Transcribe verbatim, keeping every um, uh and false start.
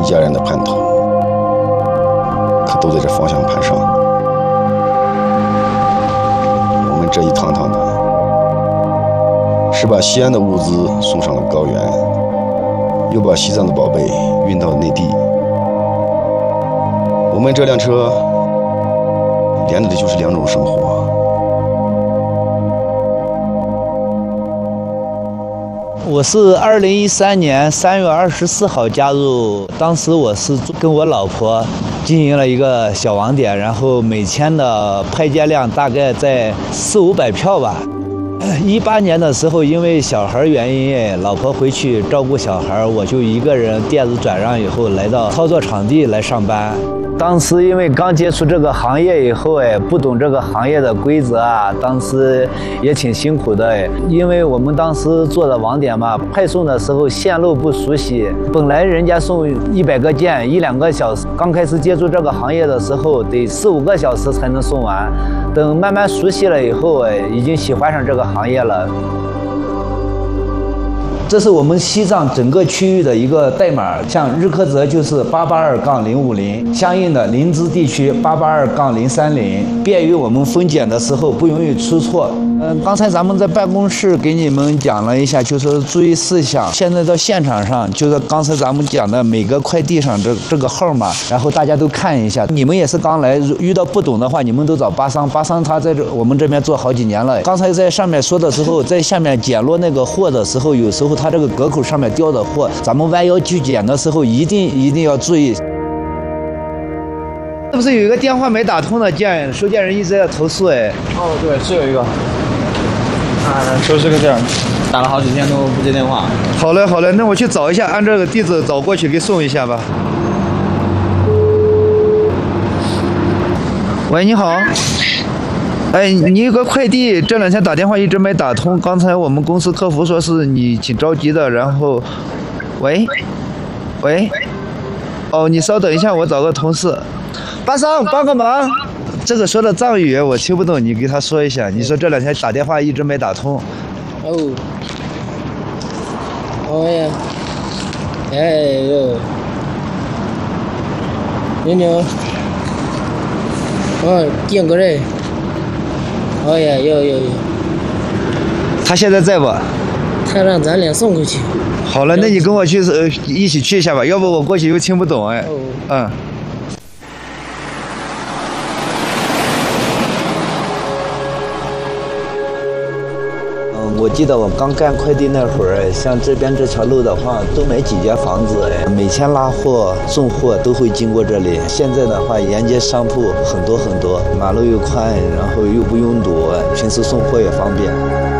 家人的盼头，可都在这方向盘上。我们这一趟趟的，是把西安的物资送上了高原，又把西藏的宝贝运到内地。我们这辆车连着的就是两种生活。 我是二零一三年三月二十四号加入，当时我是跟我老婆经营了一个小网点，然后每天的派件量大概在四五百票吧。一八年的时候，因为小孩原因，老婆回去照顾小孩，我就一个人电子转让以后，来到操作场地来上班。当时因为刚接触这个行业以后，哎，不懂这个行业的规则啊，当时也挺辛苦的，哎，因为我们当时做的网点嘛，派送的时候线路不熟悉，本来人家送一百个件，一两个小时，刚开始接触这个行业的时候，得四五个小时才能送完，等慢慢熟悉了以后，哎，已经喜欢上这个行业了。这是我们西藏整个区域的一个代码，像日喀则就是八八二杠零五零，相应的林芝地区八八二杠零三零，便于我们分拣的时候不容易出错。嗯，刚才咱们在办公室给你们讲了一下，就是注意事项。现在到现场上，就是刚才咱们讲的每个快递上这这个号码，然后大家都看一下。你们也是刚来，遇到不懂的话，你们都找巴桑，巴桑他在这我们这边做好几年了。刚才在上面说的时候，在下面捡落那个货的时候，有时候他这个隔口上面掉的货，咱们弯腰去捡的时候，一定一定要注意。是不是有一个电话没打通的件，收件人一直在投诉？哎， 哦，对，是有一个。啊，就是个这样，打了好几天都不接电话。 好嘞，好嘞，那我去找一下，按这个地址找过去给送一下吧。喂，你好。哎，你有个快递，这两天打电话一直没打通，刚才我们公司客服说是你挺着急的，然后，喂，喂，哦，你稍等一下，我找个同事。巴桑，帮个忙。这个说的藏语我听不懂，你给他说一下。你说这两天打电话一直没打通。 哦。哦呀。哎呦。牛牛。哦，见过人。哦呀，有有有。 他现在在不？ 他让咱俩送过去。 好了，那你跟我去呃一起去一下吧，要不我过去又听不懂哎。哦。嗯。我记得我刚干快递那会儿，像这边这条路的话，都没几间房子，每天拉货送货都会经过这里。现在的话，沿街商铺很多很多，马路又宽，然后又不拥堵，平时送货也方便。